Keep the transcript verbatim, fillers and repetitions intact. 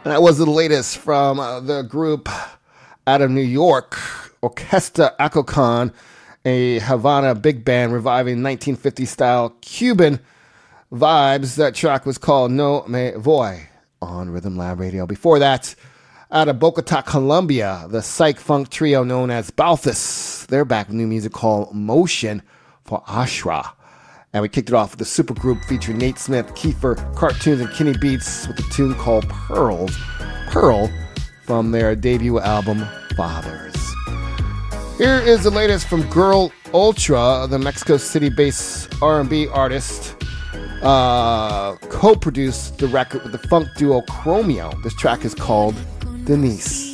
That was the latest from uh, the group out of New York, Orquesta Acocan, a Havana big band reviving nineteen fifties style Cuban vibes. That track was called No Me Voy on Rhythm Lab Radio. Before that, out of Bogota, Colombia, the psych funk trio known as Balthus. They're back with new music called Motion for Ashra. And we kicked it off with the supergroup featuring Nate Smith, Kiefer, Cartoons, and Kenny Beats with a tune called Pearls. Pearl from their debut album, Fathers. Here is the latest from Girl Ultra, the Mexico City-based R and B artist. Uh, co-produced the record with the funk duo Chromeo. This track is called Denise.